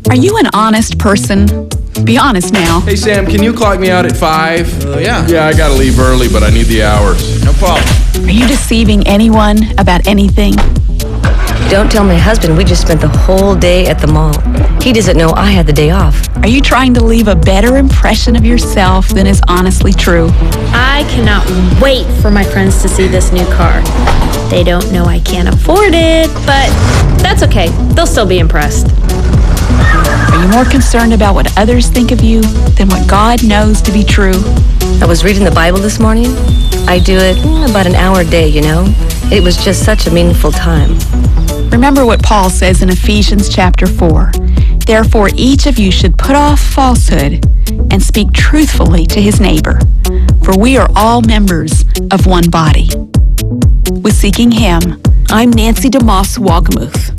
Are you an honest person? Be honest now. Hey, Sam, can you clock me out at 5? Yeah. Yeah, I gotta leave early, but I need the hours. No problem. Are you deceiving anyone about anything? Don't tell my husband we just spent the whole day at the mall. He doesn't know I had the day off. Are you trying to leave a better impression of yourself than is honestly true? I cannot wait for my friends to see this new car. They don't know I can't afford it, but that's okay. They'll still be impressed. Are you more concerned about what others think of you than what God knows to be true? I was reading the Bible this morning. I do it about an hour a day, you know. It was just such a meaningful time. Remember what Paul says in Ephesians chapter 4. Therefore, each of you should put off falsehood and speak truthfully to his neighbor, for we are all members of one body. With Seeking Him, I'm Nancy DeMoss Wagamuth.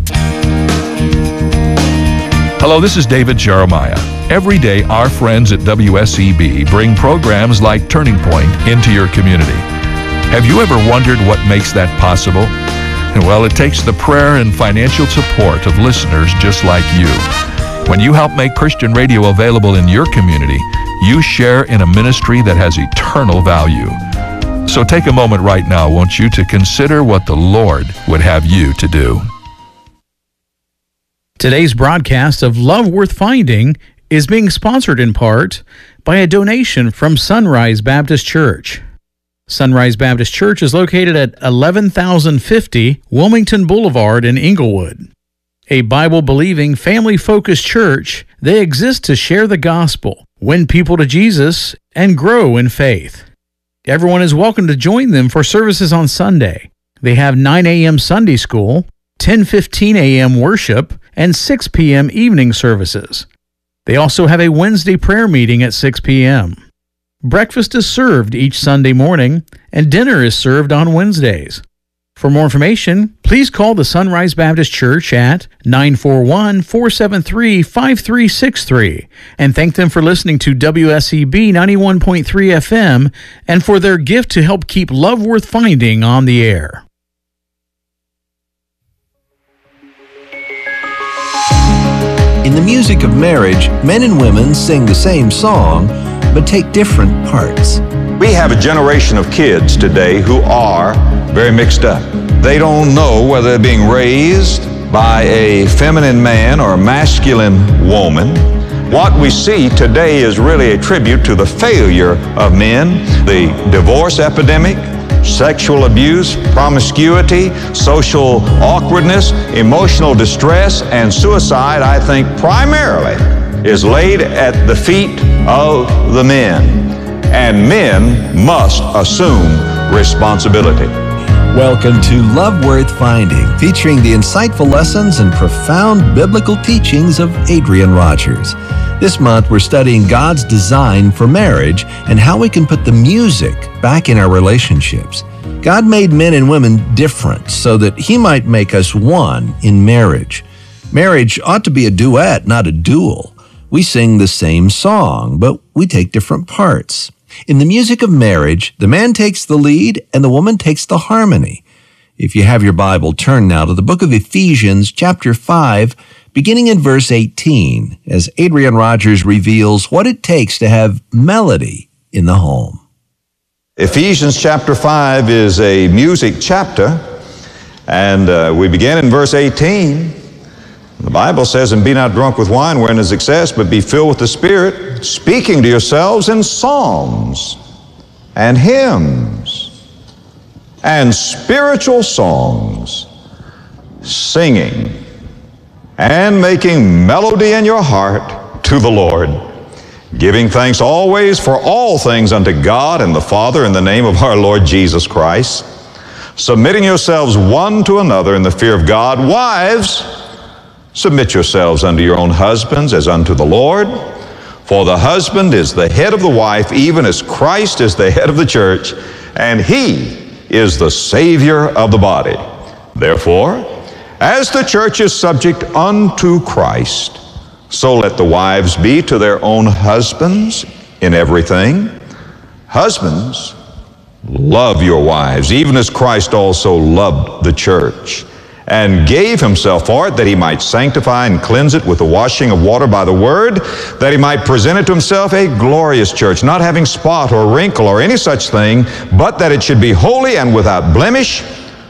Hello, this is David Jeremiah. Every day, our friends at WSEB bring programs like Turning Point into your community. Have you ever wondered what makes that possible? Well, it takes the prayer and financial support of listeners just like you. When you help make Christian radio available in your community, you share in a ministry that has eternal value. So take a moment right now, won't you, to consider what the Lord would have you to do. Today's broadcast of Love Worth Finding is being sponsored in part by a donation from Sunrise Baptist Church. Sunrise Baptist Church is located at 11,050 Wilmington Boulevard in Inglewood. A Bible-believing, family-focused church, they exist to share the gospel, win people to Jesus, and grow in faith. Everyone is welcome to join them for services on Sunday. They have 9 a.m. Sunday school, 10:15 a.m. worship, and 6 p.m. evening services. They also have a Wednesday prayer meeting at 6 p.m. Breakfast is served each Sunday morning, and dinner is served on Wednesdays. For more information, please call the Sunrise Baptist Church at 941-473-5363 and thank them for listening to WSEB 91.3 FM and for their gift to help keep Love Worth Finding on the air. In the music of marriage, men and women sing the same song, but take different parts. We have a generation of kids today who are very mixed up. They don't know whether they're being raised by a feminine man or a masculine woman. What we see today is really a tribute to the failure of men, the divorce epidemic, sexual abuse, promiscuity, social awkwardness, emotional distress, and suicide, I think, primarily is laid at the feet of the men. And men must assume responsibility. Welcome to Love Worth Finding, featuring the insightful lessons and profound biblical teachings of Adrian Rogers. This month, we're studying God's design for marriage and how we can put the music back in our relationships. God made men and women different so that He might make us one in marriage. Marriage ought to be a duet, not a duel. We sing the same song, but we take different parts. In the music of marriage, the man takes the lead and the woman takes the harmony. If you have your Bible, turn now to the book of Ephesians, chapter 5, beginning in verse 18, as Adrian Rogers reveals what it takes to have melody in the home. Ephesians chapter 5 is a music chapter, and we begin in verse 18. The Bible says, "And be not drunk with wine wherein is excess, but be filled with the Spirit, speaking to yourselves in psalms and hymns and spiritual songs, singing and making melody in your heart to the Lord, giving thanks always for all things unto God and the Father in the name of our Lord Jesus Christ, submitting yourselves one to another in the fear of God. Wives, submit yourselves unto your own husbands as unto the Lord. For the husband is the head of the wife, even as Christ is the head of the church, and He is the Savior of the body. Therefore, as the church is subject unto Christ, so let the wives be to their own husbands in everything. Husbands, love your wives, even as Christ also loved the church and gave himself for it, that he might sanctify and cleanse it with the washing of water by the word, that he might present it to himself a glorious church, not having spot or wrinkle or any such thing, but that it should be holy and without blemish.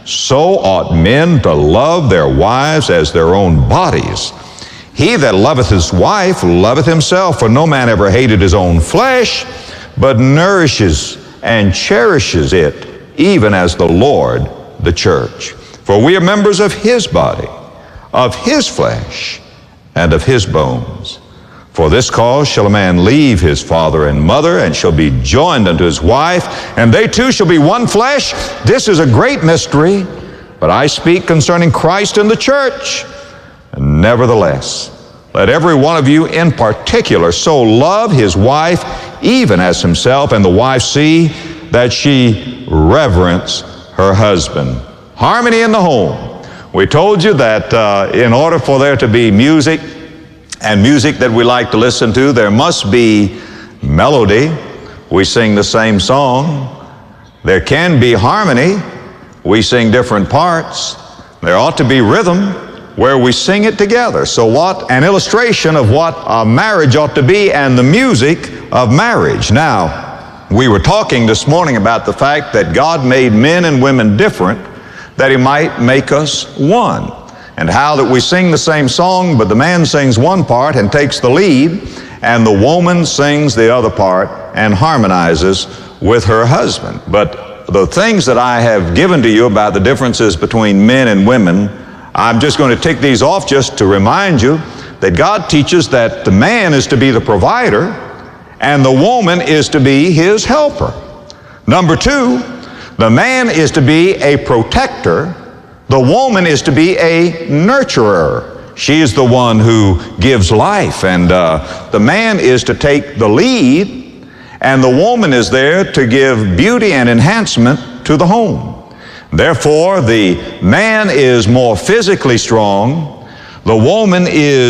So ought men to love their wives as their own bodies. He that loveth his wife loveth himself, for no man ever hated his own flesh, but nourishes and cherishes it, even as the Lord the church. For we are members of his body, of his flesh, and of his bones. For this cause shall a man leave his father and mother, and shall be joined unto his wife, and they two shall be one flesh. This is a great mystery, but I speak concerning Christ and the church. And nevertheless, let every one of you in particular so love his wife, even as himself, and the wife see that she reverence her husband. Harmony in the home. We told you that in order for there to be music, and music that we like to listen to, there must be melody. We sing the same song. There can be harmony. We sing different parts. There ought to be rhythm where we sing it together. So what an illustration of what a marriage ought to be, and the music of marriage. Now, we were talking this morning about the fact that God made men and women different, that he might make us one. And how that we sing the same song, but the man sings one part and takes the lead, and the woman sings the other part and harmonizes with her husband. But the things that I have given to you about the differences between men and women, I'm just going to tick these off just to remind you that God teaches that the man is to be the provider and the woman is to be his helper. Number two, the man is to be a protector. The woman is to be a nurturer. She is the one who gives life, and the man is to take the lead, and the woman is there to give beauty and enhancement to the home. Therefore, the man is more physically strong, the woman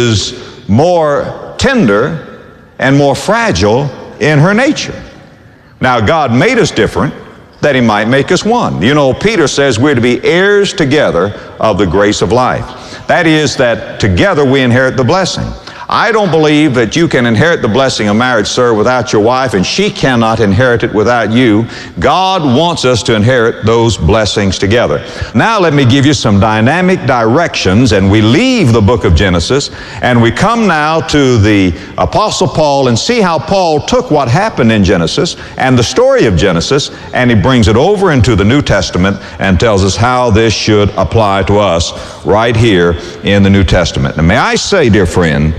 is more tender and more fragile in her nature. Now, God made us different that he might make us one. You know, Peter says we're to be heirs together of the grace of life. That is, that together we inherit the blessing. I don't believe that you can inherit the blessing of marriage, sir, without your wife, and she cannot inherit it without you. God wants us to inherit those blessings together. Now let me give you some dynamic directions, and we leave the book of Genesis, and we come now to the Apostle Paul and see how Paul took what happened in Genesis and the story of Genesis, and he brings it over into the New Testament and tells us how this should apply to us right here in the New Testament. And may I say, dear friend,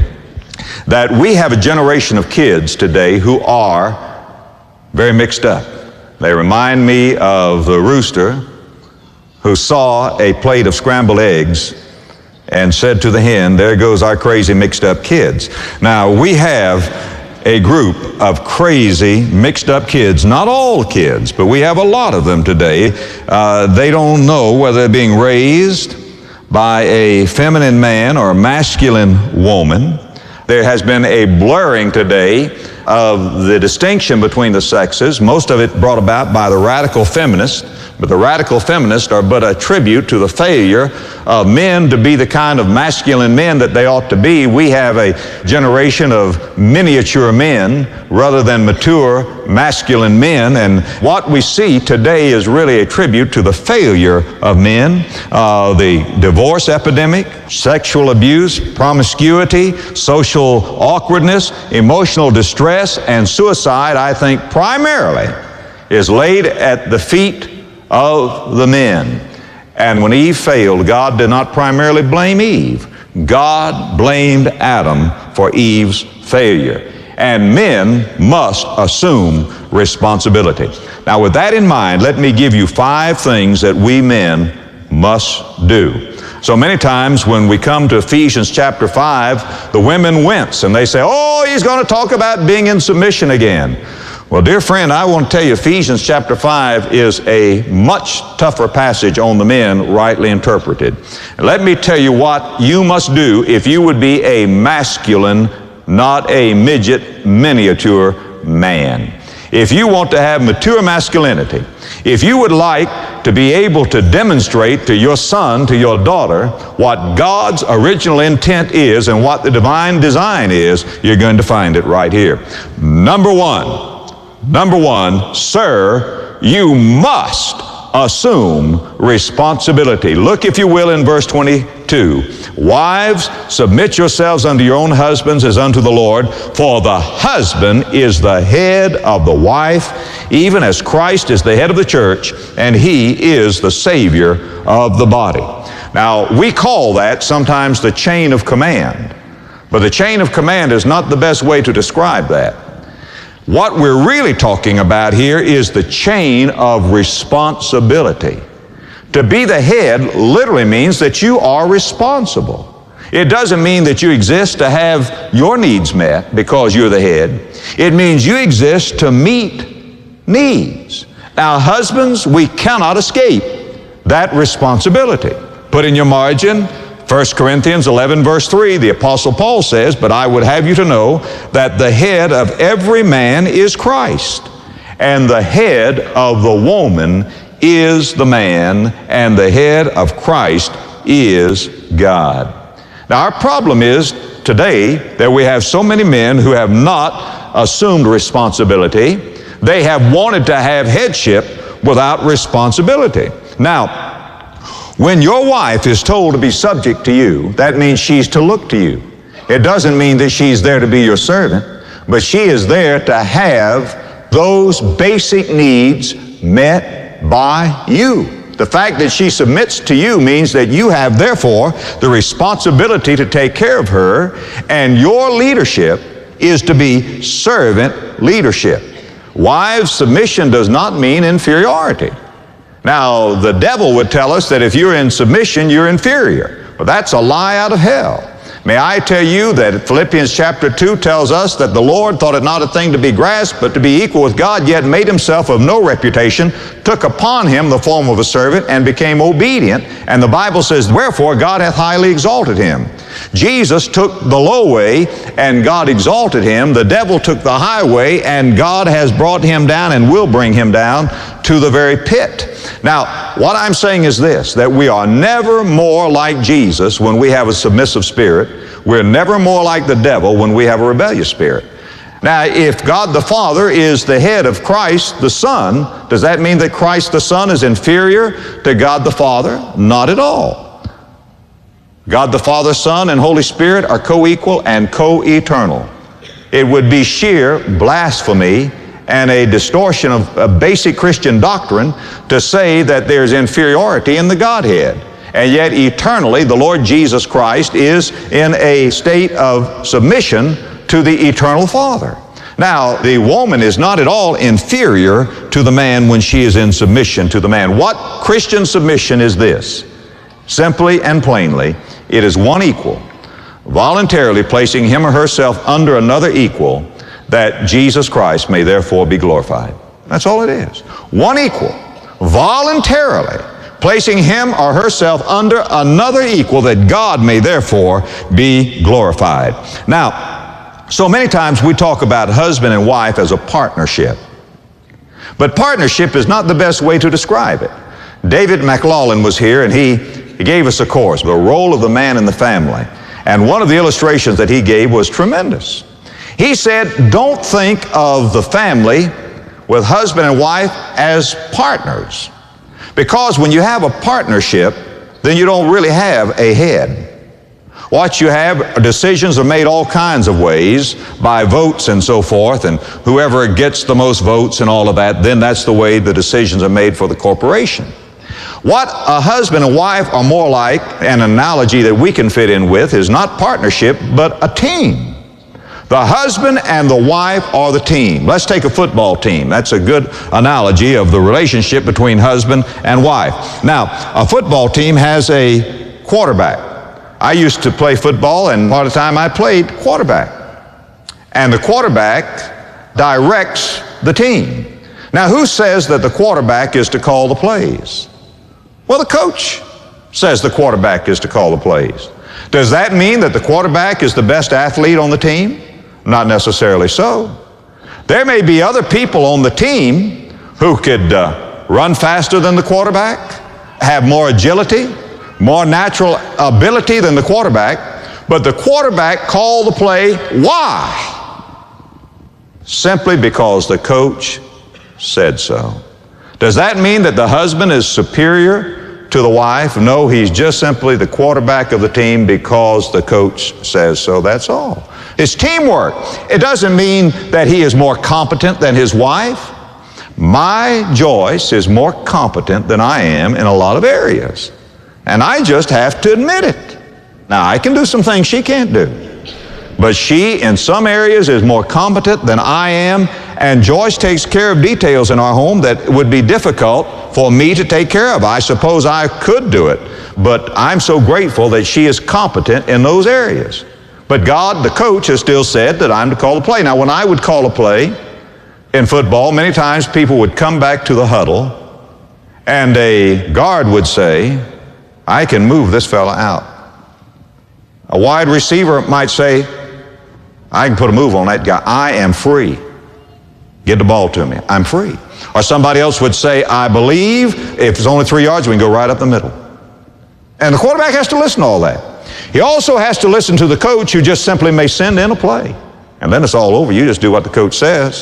that we have a generation of kids today who are very mixed up. They remind me of the rooster who saw a plate of scrambled eggs and said to the hen, "There goes our crazy mixed up kids." Now, we have a group of crazy mixed up kids, not all kids, but we have a lot of them today. They don't know whether they're being raised by a feminine man or a masculine woman. There has been a blurring today of the distinction between the sexes, most of it brought about by the radical feminists. But the radical feminists are but a tribute to the failure of men to be the kind of masculine men that they ought to be. We have a generation of miniature men rather than mature masculine men, and what we see today is really a tribute to the failure of men. The divorce epidemic, sexual abuse, promiscuity, social awkwardness, emotional distress, and suicide, I think primarily is laid at the feet of the men. And when Eve failed, God did not primarily blame Eve. God blamed Adam for Eve's failure. And men must assume responsibility. Now, with that in mind, let me give you 5 things that we men must do. So many times when we come to Ephesians chapter 5, the women wince and they say, "Oh, he's going to talk about being in submission again." Well, dear friend, I want to tell you Ephesians chapter 5 is a much tougher passage on the men, rightly interpreted. And let me tell you what you must do if you would be a masculine, not a midget, miniature man. If you want to have mature masculinity, if you would like to be able to demonstrate to your son, to your daughter, what God's original intent is and what the divine design is, you're going to find it right here. Number one, sir, you must assume responsibility. Look, if you will, in verse 22. Wives, submit yourselves unto your own husbands as unto the Lord, for the husband is the head of the wife, even as Christ is the head of the church, and he is the Savior of the body. Now, we call that sometimes the chain of command, but the chain of command is not the best way to describe that. What we're really talking about here is the chain of responsibility. To be the head literally means that you are responsible. It doesn't mean that you exist to have your needs met because you're the head. It means you exist to meet needs. Now, husbands, we cannot escape that responsibility. Put in your margin, 1 Corinthians 11 verse 3, the Apostle Paul says, but I would have you to know that the head of every man is Christ, and the head of the woman is the man, and the head of Christ is God. Now, our problem is today that we have so many men who have not assumed responsibility. They have wanted to have headship without responsibility. Now, when your wife is told to be subject to you, that means she's to look to you. It doesn't mean that she's there to be your servant, but she is there to have those basic needs met by you. The fact that she submits to you means that you have, therefore, the responsibility to take care of her, and your leadership is to be servant leadership. Wives, submission does not mean inferiority. Now, the devil would tell us that if you're in submission, you're inferior. But that's a lie out of hell. May I tell you that Philippians chapter 2 tells us that the Lord thought it not a thing to be grasped, but to be equal with God, yet made himself of no reputation, took upon him the form of a servant, and became obedient. And the Bible says, wherefore God hath highly exalted him. Jesus took the low way, and God exalted him. The devil took the high way, and God has brought him down and will bring him down to the very pit. Now, what I'm saying is this, that we are never more like Jesus when we have a submissive spirit. We're never more like the devil when we have a rebellious spirit. Now, if God the Father is the head of Christ the Son, does that mean that Christ the Son is inferior to God the Father? Not at all. God the Father, Son, and Holy Spirit are co-equal and co-eternal. It would be sheer blasphemy and a distortion of basic Christian doctrine to say that there's inferiority in the Godhead. And yet eternally the Lord Jesus Christ is in a state of submission to the eternal Father. Now, the woman is not at all inferior to the man when she is in submission to the man. What Christian submission is this? Simply and plainly, it is one equal, voluntarily placing him or herself under another equal, that Jesus Christ may therefore be glorified. That's all it is. One equal, voluntarily placing him or herself under another equal, that God may therefore be glorified. Now, so many times we talk about husband and wife as a partnership. But partnership is not the best way to describe it. David McLaughlin was here, and he gave us a course, the role of the man in the family. And one of the illustrations that he gave was tremendous. He said, don't think of the family with husband and wife as partners. Because when you have a partnership, then you don't really have a head. What you have, decisions are made all kinds of ways, by votes and so forth, and whoever gets the most votes and all of that, then that's the way the decisions are made for the corporation. What a husband and wife are more like, an analogy that we can fit in with, is not partnership, but a team. The husband and the wife are the team. Let's take a football team. That's a good analogy of the relationship between husband and wife. Now, a football team has a quarterback. I used to play football, and part of the time I played quarterback. And the quarterback directs the team. Now, who says that the quarterback is to call the plays? Well, the coach says the quarterback is to call the plays. Does that mean that the quarterback is the best athlete on the team? Not necessarily so. There may be other people on the team who could run faster than the quarterback, have more agility, more natural ability than the quarterback, but the quarterback called the play. Why? Simply because the coach said so. Does that mean that the husband is superior to the wife? No, he's just simply the quarterback of the team because the coach says so. That's all. It's teamwork. It doesn't mean that he is more competent than his wife. My Joyce is more competent than I am in a lot of areas. And I just have to admit it. Now, I can do some things she can't do. But she, in some areas, is more competent than I am. And Joyce takes care of details in our home that would be difficult for me to take care of. I suppose I could do it. But I'm so grateful that she is competent in those areas. But God, the coach, has still said that I'm to call a play. Now, when I would call a play in football, many times people would come back to the huddle and a guard would say, I can move this fella out. A wide receiver might say, I can put a move on that guy. I am free. Get the ball to me. I'm free. Or somebody else would say, I believe if it's only 3 yards, we can go right up the middle. And the quarterback has to listen to all that. He also has to listen to the coach who just simply may send in a play. And then it's all over. You just do what the coach says.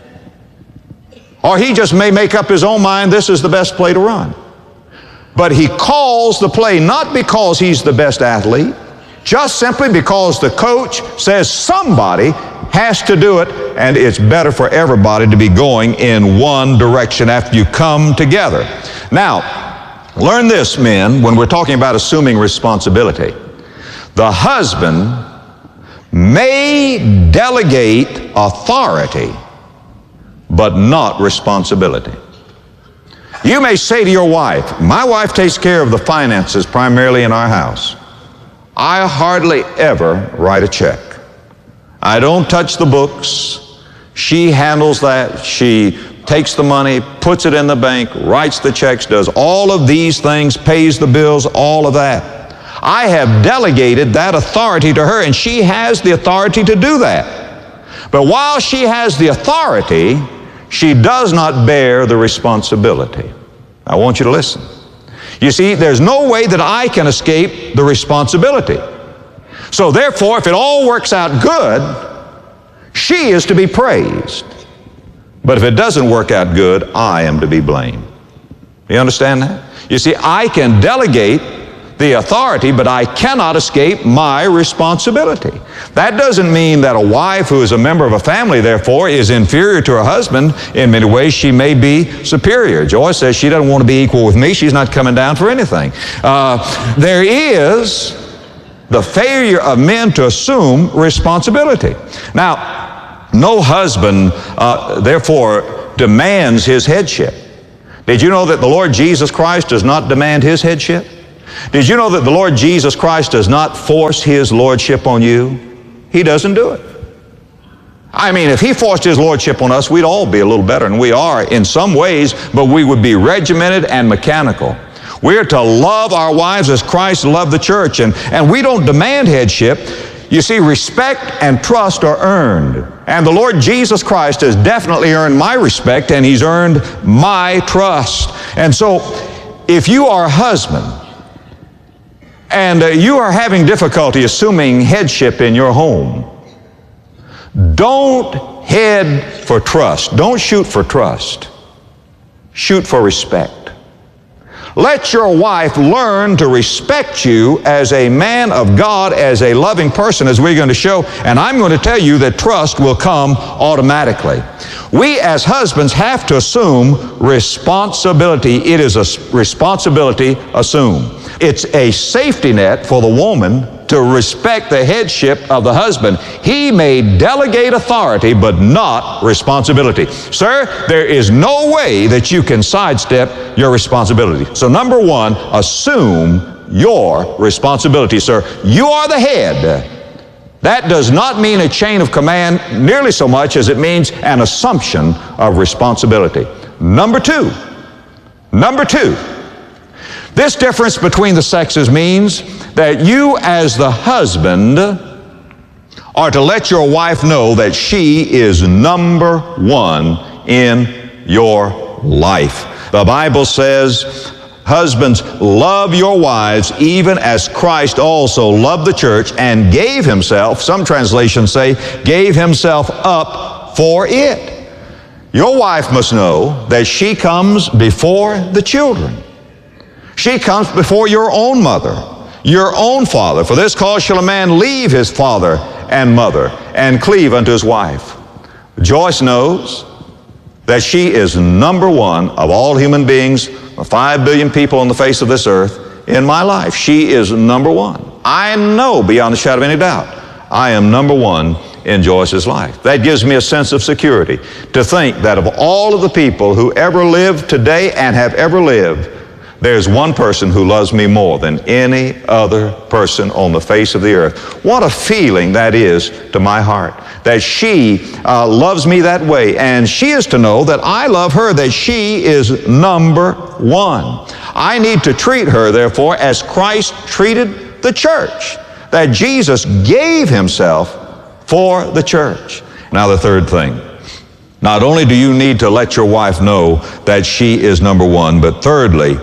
Or he just may make up his own mind, this is the best play to run. But he calls the play not because he's the best athlete, just simply because the coach says somebody has to do it, and it's better for everybody to be going in one direction after you come together. Now, learn this, men, when we're talking about assuming responsibility. The husband may delegate authority, but not responsibility. You may say to your wife, my wife takes care of the finances primarily in our house. I hardly ever write a check. I don't touch the books. She handles that. She takes the money, puts it in the bank, writes the checks, does all of these things, pays the bills, all of that. I have delegated that authority to her, and she has the authority to do that. But while she has the authority, she does not bear the responsibility. I want you to listen. You see, there's no way that I can escape the responsibility. So therefore, if it all works out good, she is to be praised. But if it doesn't work out good, I am to be blamed. You understand that? You see, I can delegate the authority, but I cannot escape my responsibility. That doesn't mean that a wife who is a member of a family, therefore, is inferior to her husband. In many ways, she may be superior. Joyce says she doesn't want to be equal with me. She's not coming down for anything. There is the failure of men to assume responsibility. Now, no husband, therefore, demands his headship. Did you know that the Lord Jesus Christ does not demand his headship? Did you know that the Lord Jesus Christ does not force his lordship on you? He doesn't do it. I mean, if he forced his lordship on us, we'd all be a little better, and we are in some ways, but we would be regimented and mechanical. We're to love our wives as Christ loved the church, and we don't demand headship. You see, respect and trust are earned. And the Lord Jesus Christ has definitely earned my respect, and he's earned my trust. And so, if you are a husband, and you are having difficulty assuming headship in your home, don't head for trust. Don't shoot for trust. Shoot for respect. Let your wife learn to respect you as a man of God, as a loving person, as we're going to show. And I'm going to tell you that trust will come automatically. We as husbands have to assume responsibility. It is a responsibility assumed. It's a safety net for the woman to respect the headship of the husband. He may delegate authority, but not responsibility. Sir, there is no way that you can sidestep your responsibility. So number one, assume your responsibility, sir. You are the head. That does not mean a chain of command nearly so much as it means an assumption of responsibility. Number two, this difference between the sexes means that you as the husband are to let your wife know that she is number one in your life. The Bible says, husbands, love your wives even as Christ also loved the church and gave himself, some translations say, gave himself up for it. Your wife must know that she comes before the children. She comes before your own mother, your own father. For this cause shall a man leave his father and mother and cleave unto his wife. Joyce knows that she is number one of all human beings, 5 billion people on the face of this earth, in my life. She is number one. I know beyond a shadow of any doubt, I am number one in Joyce's life. That gives me a sense of security to think that of all of the people who ever lived today and have ever lived, there's one person who loves me more than any other person on the face of the earth. What a feeling that is to my heart, that she loves me that way, and she is to know that I love her, that she is number one. I need to treat her, therefore, as Christ treated the church, that Jesus gave himself for the church. Now the third thing, not only do you need to let your wife know that she is number one, but thirdly,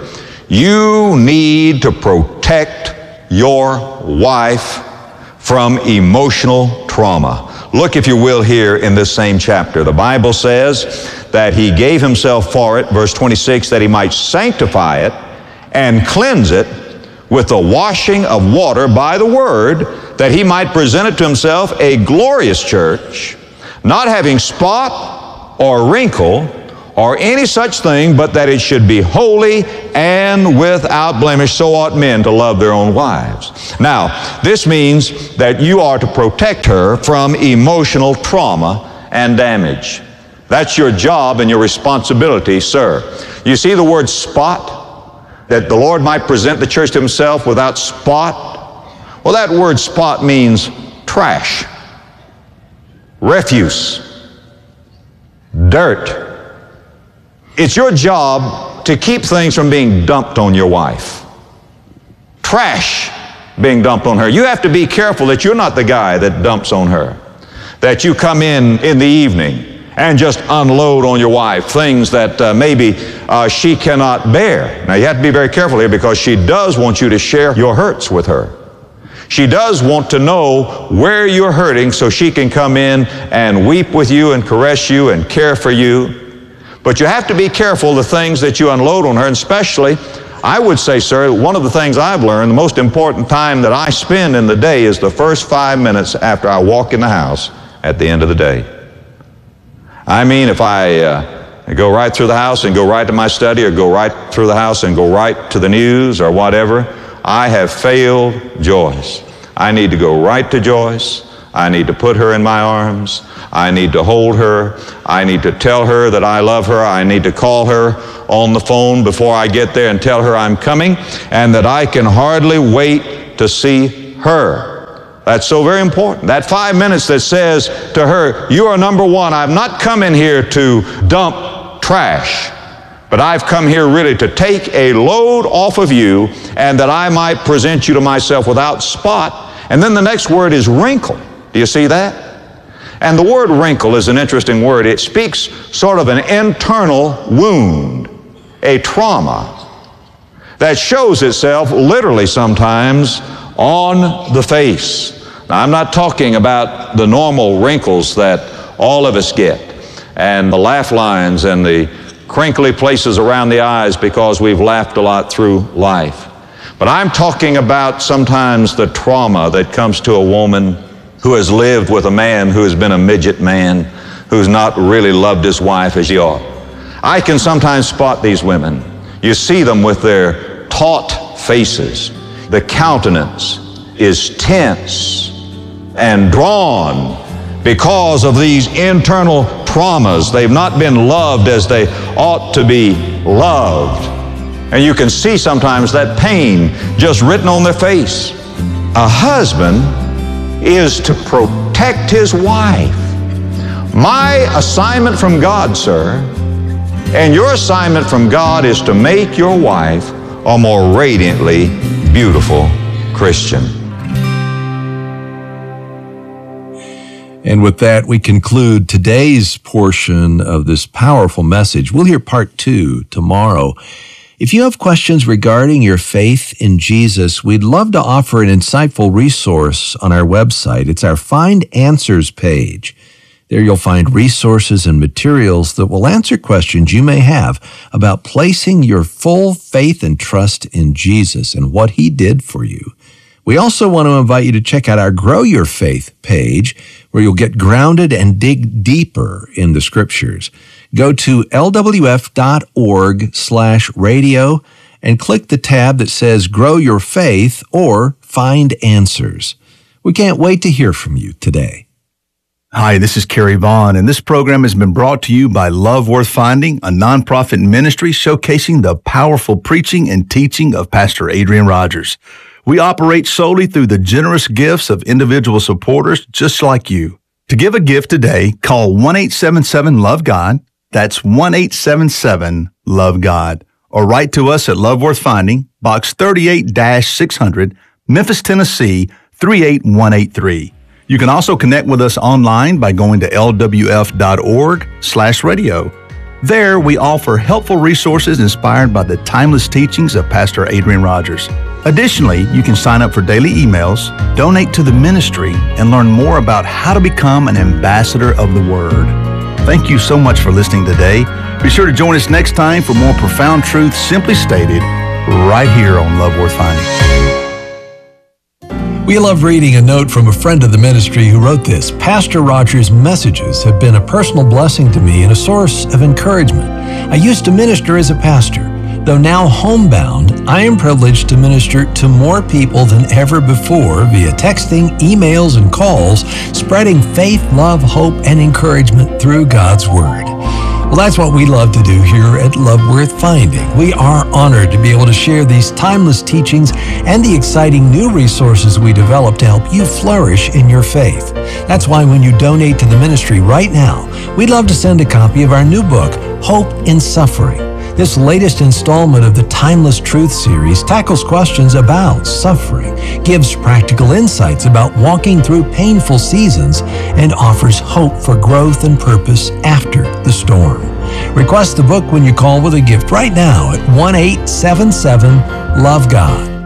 you need to protect your wife from emotional trauma. Look, if you will, here in this same chapter. The Bible says that he gave himself for it, verse 26, that he might sanctify it and cleanse it with the washing of water by the word, that he might present it to himself a glorious church, not having spot or wrinkle or any such thing, but that it should be holy and without blemish. So ought men to love their own wives. Now, this means that you are to protect her from emotional trauma and damage. That's your job and your responsibility, sir. You see the word spot, that the Lord might present the church to himself without spot? Well, that word spot means trash, refuse, dirt. It's your job to keep things from being dumped on your wife. Trash being dumped on her. You have to be careful that you're not the guy that dumps on her. That you come in the evening and just unload on your wife things that maybe she cannot bear. Now you have to be very careful here, because she does want you to share your hurts with her. She does want to know where you're hurting so she can come in and weep with you and caress you and care for you. But you have to be careful the things that you unload on her, and especially, I would say, sir, one of the things I've learned, the most important time that I spend in the day is the first 5 minutes after I walk in the house at the end of the day. I mean, if I go right through the house and go right to my study, or go right through the house and go right to the news or whatever, I have failed Joyce. I need to go right to Joyce. I need to put her in my arms. I need to hold her. I need to tell her that I love her. I need to call her on the phone before I get there and tell her I'm coming, and that I can hardly wait to see her. That's so very important. That 5 minutes that says to her, you are number one. I've not come in here to dump trash, but I've come here really to take a load off of you, and that I might present you to myself without spot. And then the next word is wrinkle. Do you see that? And the word wrinkle is an interesting word. It speaks sort of an internal wound, a trauma that shows itself literally sometimes on the face. Now, I'm not talking about the normal wrinkles that all of us get, and the laugh lines and the crinkly places around the eyes because we've laughed a lot through life. But I'm talking about sometimes the trauma that comes to a woman who has lived with a man who has been a midget man, who's not really loved his wife as he ought. I can sometimes spot these women. You see them with their taut faces. The countenance is tense and drawn because of these internal traumas. They've not been loved as they ought to be loved. And you can see sometimes that pain just written on their face. A husband is to protect his wife. My assignment from God, sir, and your assignment from God is to make your wife a more radiantly beautiful Christian. And with that, we conclude today's portion of this powerful message. We'll hear part 2 tomorrow. If you have questions regarding your faith in Jesus, we'd love to offer an insightful resource on our website. It's our Find Answers page. There you'll find resources and materials that will answer questions you may have about placing your full faith and trust in Jesus and what He did for you. We also want to invite you to check out our Grow Your Faith page, where you'll get grounded and dig deeper in the Scriptures. Go to lwf.org/radio and click the tab that says Grow Your Faith or Find Answers. We can't wait to hear from you today. Hi, this is Kerry Vaughn, and this program has been brought to you by Love Worth Finding, a nonprofit ministry showcasing the powerful preaching and teaching of Pastor Adrian Rogers. We operate solely through the generous gifts of individual supporters just like you. To give a gift today, call 1-877-LOVE-GOD. That's 1-877-LOVE-GOD. Or write to us at Love Worth Finding, Box 38-600, Memphis, Tennessee, 38183. You can also connect with us online by going to lwf.org/radio. There, we offer helpful resources inspired by the timeless teachings of Pastor Adrian Rogers. Additionally, you can sign up for daily emails, donate to the ministry, and learn more about how to become an ambassador of the Word. Thank you so much for listening today. Be sure to join us next time for more profound truths simply stated right here on Love Worth Finding. We love reading a note from a friend of the ministry who wrote this. Pastor Rogers' messages have been a personal blessing to me and a source of encouragement. I used to minister as a pastor. Though now homebound, I am privileged to minister to more people than ever before via texting, emails, and calls, spreading faith, love, hope, and encouragement through God's Word. Well, that's what we love to do here at Love Worth Finding. We are honored to be able to share these timeless teachings and the exciting new resources we develop to help you flourish in your faith. That's why when you donate to the ministry right now, we'd love to send a copy of our new book, Hope in Suffering. This latest installment of the Timeless Truth series tackles questions about suffering, gives practical insights about walking through painful seasons, and offers hope for growth and purpose after the storm. Request the book when you call with a gift right now at 1-877-LOVE-GOD.